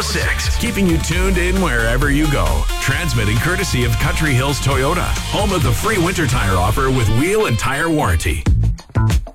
106, keeping you tuned in wherever you go. Transmitting courtesy of Country Hills Toyota, home of the free winter tire offer with wheel and tire warranty.